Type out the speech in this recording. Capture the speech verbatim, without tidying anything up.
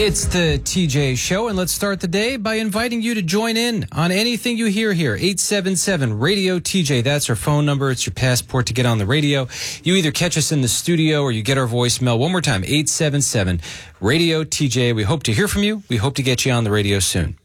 It's the T J Show, and let's start the day by inviting you to join in on anything you hear here. eight seven seven radio T J, that's our phone number. It's your passport to get on the radio. You either catch us in the studio or you get our voicemail. One more time, eight seven seven radio T J. We hope to hear from you. We hope to get you on the radio soon.